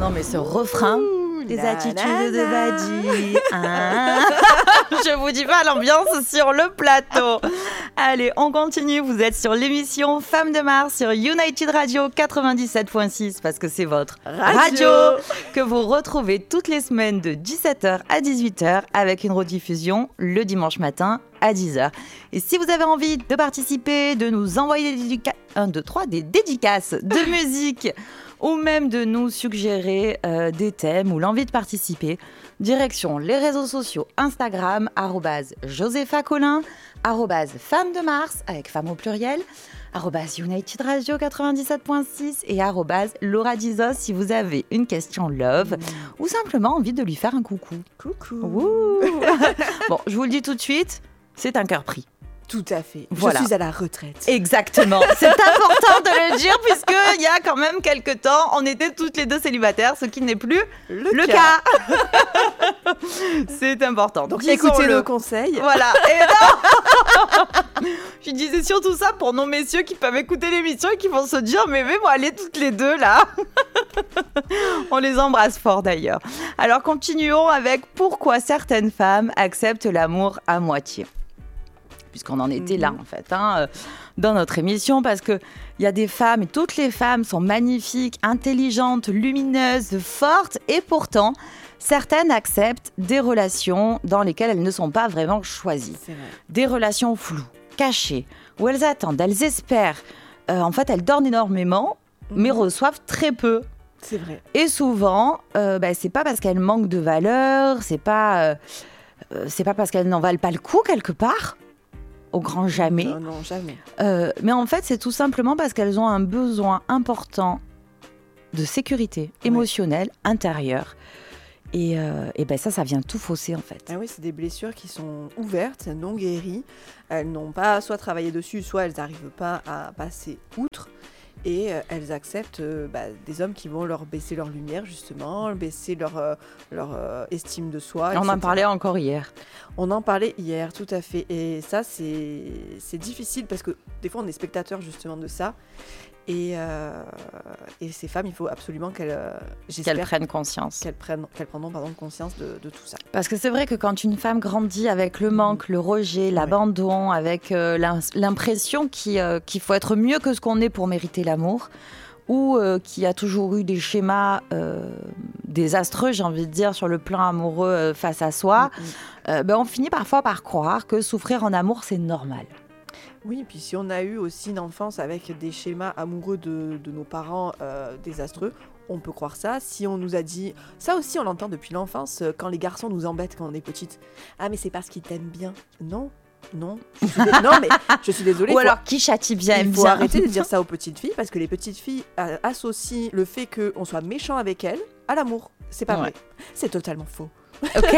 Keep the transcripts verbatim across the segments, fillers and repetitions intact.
Non mais ce refrain, des attitudes de Badi. Hein. Je vous dis pas l'ambiance sur le plateau. Allez, on continue. Vous êtes sur l'émission Femmes de Mars sur United Radio quatre-vingt-dix-sept virgule six parce que c'est votre radio. radio que vous retrouvez toutes les semaines de dix-sept heures à dix-huit heures avec une rediffusion le dimanche matin à dix heures. Et si vous avez envie de participer, de nous envoyer des dédicaces, un, deux, trois, des dédicaces de musique ou même de nous suggérer euh, des thèmes ou l'envie de participer, direction les réseaux sociaux Instagram, arrobase Josépha Collin, arrobase Femme de Mars, avec femme au pluriel, arrobase United Radio quatre-vingt-dix-sept virgule six et arrobase Laura Dizos si vous avez une question love mmh. ou simplement envie de lui faire un coucou. Coucou. Ouh. Bon, je vous le dis tout de suite, c'est un cœur pris. Tout à fait. Voilà. Je suis à la retraite. Exactement. C'est important de le dire puisqu'il y a quand même quelques temps, on était toutes les deux célibataires, ce qui n'est plus le, le cas. cas. C'est important. Donc écoutez nos conseils. Voilà. Et non je disais surtout ça pour nos messieurs qui peuvent écouter l'émission et qui vont se dire mais mais bon, allez toutes les deux là. On les embrasse fort d'ailleurs. Alors continuons avec pourquoi certaines femmes acceptent l'amour à moitié. Puisqu'on en était là, en fait, hein, dans notre émission, parce qu'il y a des femmes, et toutes les femmes sont magnifiques, intelligentes, lumineuses, fortes, et pourtant, certaines acceptent des relations dans lesquelles elles ne sont pas vraiment choisies. C'est vrai. Des relations floues, cachées, où elles attendent, elles espèrent. Euh, en fait, elles donnent énormément, mmh. mais reçoivent très peu. C'est vrai. Et souvent, euh, bah, c'est pas parce qu'elles manquent de valeur, c'est pas, euh, euh, c'est pas parce qu'elles n'en valent pas le coup, quelque part. Au grand jamais. Non, non, jamais. Euh, mais en fait, c'est tout simplement parce qu'elles ont un besoin important de sécurité ouais. émotionnelle, intérieure. Et, euh, et ben ça, ça vient tout fausser, en fait. Ah oui, c'est des blessures qui sont ouvertes, non guéries. Elles n'ont pas soit travaillé dessus, soit elles n'arrivent pas à passer outre. Et euh, elles acceptent euh, bah, des hommes qui vont leur baisser leur lumière, justement, baisser leur, euh, leur euh, estime de soi. On et cetera. En parlait encore hier. On en parlait hier, tout à fait. Et ça, c'est, c'est difficile parce que des fois, on est spectateur, justement, de ça. Et, euh, et ces femmes, il faut absolument qu'elles, euh, qu'elles prennent conscience. Qu'elles, prennent, qu'elles prendront pardon, conscience de, de tout ça. Parce que c'est vrai que quand une femme grandit avec le manque, mmh. le rejet, l'abandon, ouais. avec euh, l'impression qu'il, euh, qu'il faut être mieux que ce qu'on est pour mériter l'amour, ou euh, qu'il y a toujours eu des schémas euh, désastreux, j'ai envie de dire, sur le plan amoureux euh, face à soi, mmh. euh, ben on finit parfois par croire que souffrir en amour, c'est normal. Oui, et puis si on a eu aussi une enfance avec des schémas amoureux de, de nos parents euh, désastreux, on peut croire ça. Si on nous a dit... Ça aussi, on l'entend depuis l'enfance, quand les garçons nous embêtent quand on est petite. Ah, mais c'est parce qu'ils t'aiment bien. Non, non. Je suis dé... non, mais je suis désolée. Ou faut... alors, qui châtie bien aime bien. Il faut arrêter de dire ça aux petites filles, parce que les petites filles euh, associent le fait qu'on soit méchant avec elles à l'amour. C'est pas ouais. vrai. C'est totalement faux. Ok.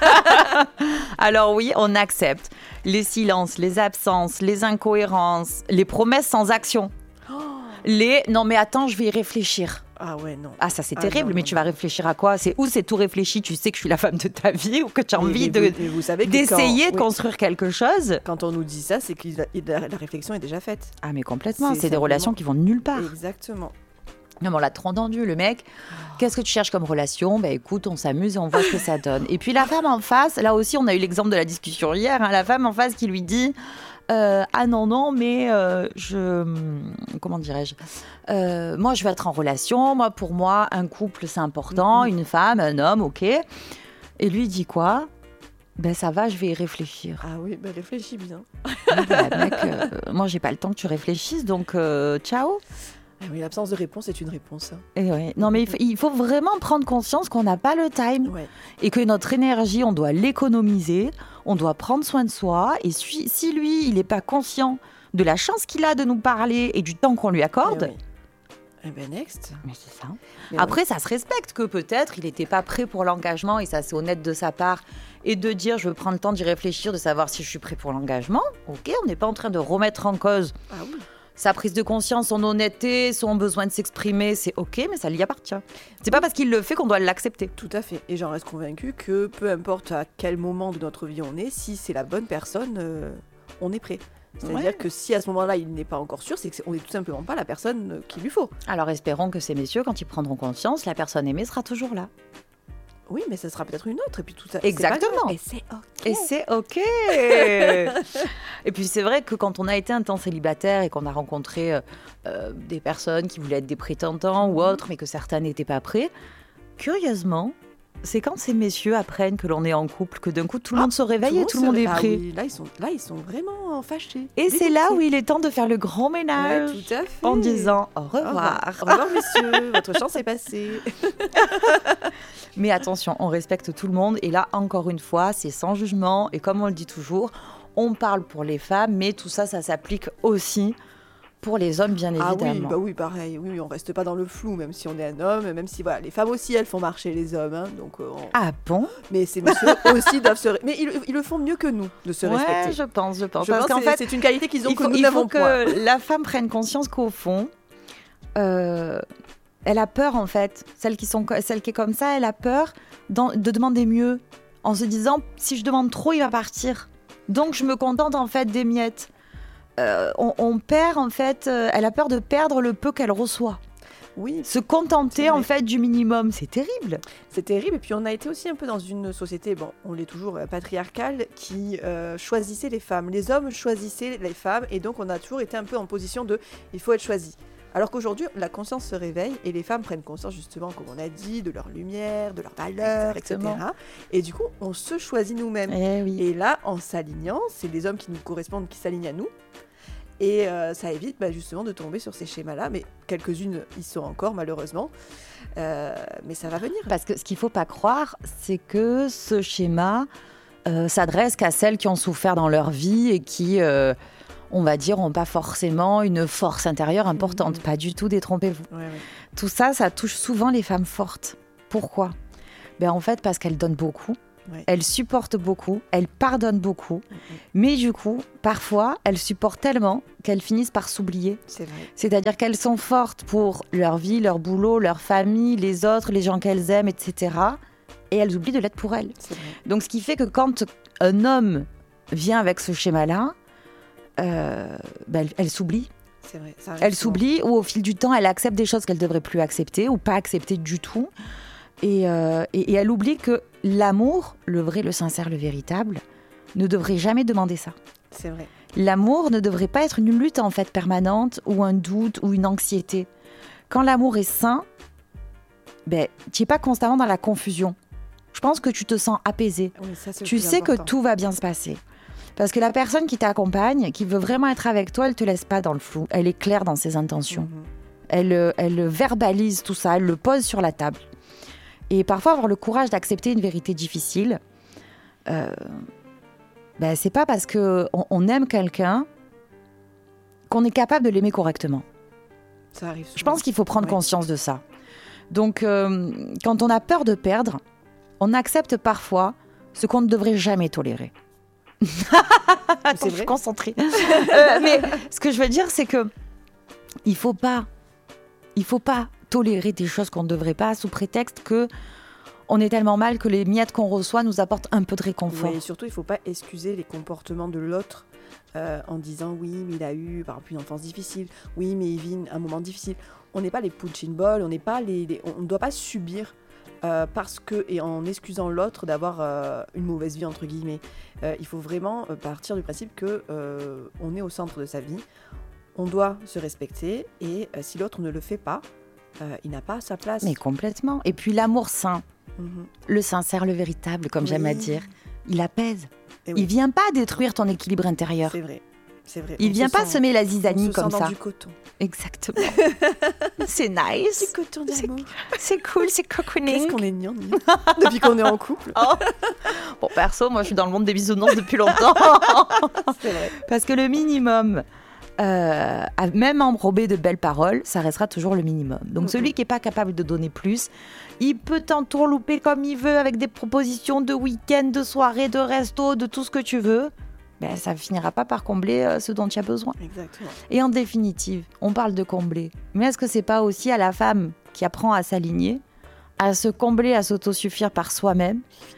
Alors oui, on accepte les silences, les absences, les incohérences, les promesses sans action. Oh. Les non mais attends, je vais y réfléchir. Ah ouais, non. Ah ça c'est ah, terrible, non, mais non, tu non. vas réfléchir à quoi ? C'est où c'est tout réfléchi, tu sais que je suis la femme de ta vie ou que tu as envie mais, mais de vous, vous savez d'essayer quand, de oui. construire quelque chose. Quand on nous dit ça, c'est que la, la réflexion est déjà faite. Ah mais complètement, c'est, c'est des relations qui vont nulle part. Exactement. Non, mais on l'a trop entendu, le mec. Qu'est-ce que tu cherches comme relation ? Bah écoute, on s'amuse et on voit ce que ça donne. Et puis la femme en face, là aussi, on a eu l'exemple de la discussion hier, hein, la femme en face qui lui dit euh, ah non, non, mais euh, je. Comment dirais-je euh, Moi, je veux être en relation. Moi, pour moi, un couple, c'est important. Mm-hmm. Une femme, un homme, ok. Et lui dit quoi ? Ben ça va, je vais y réfléchir. Ah oui, ben réfléchis bien. Ah, ben, mec, euh, moi, j'ai pas le temps que tu réfléchisses, donc euh, ciao. Ah oui, l'absence de réponse est une réponse. Et ouais. Non, mais il faut, il faut vraiment prendre conscience qu'on n'a pas le time ouais. et que notre énergie, on doit l'économiser, on doit prendre soin de soi. Et si, si lui, il n'est pas conscient de la chance qu'il a de nous parler et du temps qu'on lui accorde... Eh, oui. eh ben next. Mais c'est ça. Mais Après, ouais. ça se respecte que peut-être il n'était pas prêt pour l'engagement et ça, c'est honnête de sa part. Et de dire, je veux prendre le temps d'y réfléchir, de savoir si je suis prêt pour l'engagement. Ok, on n'est pas en train de remettre en cause... Ah oui. Sa prise de conscience, son honnêteté, son besoin de s'exprimer, c'est ok, mais ça lui appartient. C'est pas parce qu'il le fait qu'on doit l'accepter. Tout à fait. Et j'en reste convaincue que peu importe à quel moment de notre vie on est, si c'est la bonne personne, euh, on est prêt. C'est-à-dire Ouais. que si à ce moment-là, il n'est pas encore sûr, c'est qu'on n'est tout simplement pas la personne euh, qu'il lui faut. Alors espérons que ces messieurs, quand ils prendront conscience, la personne aimée sera toujours là. Oui, mais ça sera peut-être une autre, et puis tout ça. Exactement. C'est pas grave. Et c'est ok. Et c'est OK. Et puis c'est vrai que quand on a été un temps célibataire et qu'on a rencontré euh, euh, des personnes qui voulaient être des prétendants ou autres, mais que certains n'étaient pas prêts, curieusement, c'est quand ces messieurs apprennent que l'on est en couple que d'un coup tout le Ah, monde se réveille et tout le monde se- est Ah prêt. oui, là, ils sont, là, ils sont vraiment fâchés. Et c'est là où dégoûtés. il est temps de faire le grand Ouais, ménage tout à fait. en disant au Au revoir. revoir. Au revoir, messieurs. Votre chance est passée. Mais attention, on respecte tout le monde. Et là, encore une fois, c'est sans jugement. Et comme on le dit toujours, on parle pour les femmes, mais tout ça, ça s'applique aussi pour les hommes, bien Ah oui, évidemment. bah oui, pareil. Oui, oui, on reste pas dans le flou, même si on est un homme, même si voilà, les femmes aussi, elles font marcher les hommes. Hein, donc, euh, on- Ah bon? mais ces messieurs aussi doivent se. ré- Mais ils, ils le font mieux que nous de se Ouais, respecter. je pense, je pense. Je Parce pense qu'en que c'est- fait, c'est une qualité qu'ils ont il que faut, nous il n'avons faut pas. que la femme prenne conscience qu'au fond, euh, elle a peur, en fait. Celle qui, sont, co- celle qui est comme ça, elle a peur d'en- de demander mieux. En se disant, si je demande trop, il va partir. Donc, je me contente, en fait, des miettes. Euh, on, on perd, en fait, euh, elle a peur de perdre le peu qu'elle reçoit. Oui, Se contenter, C'est en vrai. fait, du minimum, c'est terrible. c'est terrible. Et puis on a été aussi un peu dans une société, bon, on l'est toujours euh, patriarcale, qui euh, choisissait les femmes. Les hommes choisissaient les femmes, et donc on a toujours été un peu en position de il faut être choisi. Alors qu'aujourd'hui, la conscience se réveille et les femmes prennent conscience justement, comme on a dit, de leur lumière, de leurs valeurs, Exactement. et cetera. Et du coup, on se choisit nous-mêmes. Eh oui. Et là, en s'alignant, c'est les hommes qui nous correspondent qui s'alignent à nous. Et euh, ça évite bah, justement de tomber sur ces schémas-là. Mais quelques-unes y sont encore, malheureusement. Euh, mais ça va venir. Parce que ce qu'il ne faut pas croire, c'est que ce schéma euh, s'adresse qu'à celles qui ont souffert dans leur vie et qui, euh, on va dire, n'ont pas forcément une force intérieure importante. Mhm. Pas du tout, détrompez-vous. Ouais, ouais. Tout ça, ça touche souvent les femmes fortes. Pourquoi? Ben, en fait, parce qu'elles donnent beaucoup. Ouais. Elles supportent beaucoup, elles pardonnent beaucoup, Mhm. mais du coup, parfois, elles supportent tellement qu'elles finissent par s'oublier. C'est vrai. C'est-à-dire qu'elles sont fortes pour leur vie, leur boulot, leur famille, les autres, les gens qu'elles aiment, et cetera. Et elles oublient de l'être pour elles. C'est vrai. Donc, ce qui fait que quand un homme vient avec ce schéma-là, euh, ben, elle, elle s'oublie. C'est vrai. Ça arrive Elle souvent. s'oublie ou au fil du temps, elle accepte des choses qu'elle ne devrait plus accepter ou pas accepter du tout. Et, euh, et, et elle oublie que l'amour, le vrai, le sincère, le véritable, ne devrait jamais demander ça. C'est vrai. L'amour ne devrait pas être une lutte en fait permanente ou un doute ou une anxiété. Quand l'amour est sain, ben, tu n'es pas constamment dans la confusion. Je pense que tu te sens apaisé. Oui, ça, c'est le Tu plus sais que important. tout va bien se passer. Parce que la personne qui t'accompagne, qui veut vraiment être avec toi, elle ne te laisse pas dans le flou. Elle est claire dans ses intentions. Mhm. Elle, euh, elle verbalise tout ça, elle le pose sur la table. Et parfois, avoir le courage d'accepter une vérité difficile, euh, ben, c'est pas parce qu'on on aime quelqu'un qu'on est capable de l'aimer correctement. Ça arrive Je souvent. pense qu'il faut prendre Ouais. conscience de ça. Donc, euh, quand on a peur de perdre, on accepte parfois ce qu'on ne devrait jamais tolérer. Attends, c'est je vrai. suis concentrée. Euh, mais ce que je veux dire, c'est que il faut pas, il faut pas tolérer des choses qu'on ne devrait pas sous prétexte que on est tellement mal que les miettes qu'on reçoit nous apportent un peu de réconfort. Ouais, et surtout, il ne faut pas excuser les comportements de l'autre euh, en disant oui, mais il a eu par exemple une enfance difficile, oui, mais il vit un moment difficile. On n'est pas les punching balls, on n'est pas les, les- on ne doit pas subir euh, parce que et en excusant l'autre d'avoir euh, une mauvaise vie entre guillemets. Euh, il faut vraiment euh, partir du principe que euh, on est au centre de sa vie, on doit se respecter et euh, si l'autre ne le fait pas, euh, il n'a pas sa place. Mais complètement. Et puis l'amour sain, Mhm. le sincère, le véritable, comme j'aime à Oui. dire, il apaise. Et oui, Il vient pas détruire ton équilibre intérieur. c'est vrai. C'est vrai. Il On vient se pas sent- semer la on se zizanie sent comme dans ça. du coton. Exactement. C'est nice. Du coton C'est- d'amour. C'est cool, c'est cocooning. Qu'est-ce qu'on est gnang depuis qu'on est en couple. Oh. Bon, perso, moi, je suis dans le monde des bisounours depuis longtemps. C'est vrai. Parce que le minimum, euh, même enrobé de belles paroles, ça restera toujours le minimum. Donc, Mhm. celui qui n'est pas capable de donner plus, il peut t'entourlouper comme il veut avec des propositions de week-end, de soirée, de resto, de tout ce que tu veux. Ben, ça finira pas par combler euh, ce dont tu as besoin. Exactement. Et en définitive, on parle de combler. Mais est-ce que c'est pas aussi à la femme qui apprend à s'aligner, à se combler, à s'autosuffire par soi-même,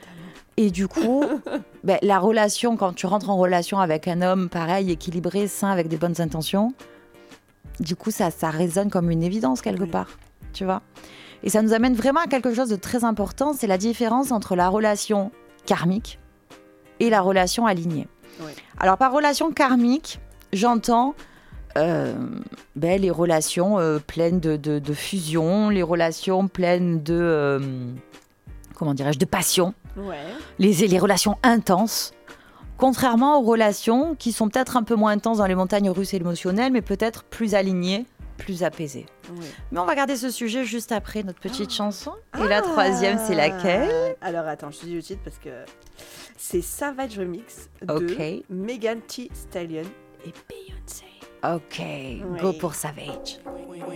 Et du coup, ben, la relation, quand tu rentres en relation avec un homme, pareil, équilibré, sain, avec des bonnes intentions, du coup, ça, ça résonne comme une évidence quelque oui. part, tu vois. Et ça nous amène vraiment à quelque chose de très important, c'est la différence entre la relation karmique et la relation alignée. Oui. Alors, par relation karmique, j'entends euh, ben, les relations euh, pleines de, de, de fusion, les relations pleines de... Euh, comment dirais-je, de passion, ouais. les, les relations intenses, contrairement aux relations qui sont peut-être un peu moins intenses dans les montagnes russes émotionnelles, mais peut-être plus alignées, plus apaisées. Oui. Mais on va garder ce sujet juste après notre petite oh. chanson. Et ah. la troisième, c'est laquelle ? Alors attends, je te dis le titre parce que c'est Savage Remix de okay. Megan Thee Stallion et Beyoncé. Ok, oui. Go pour Savage.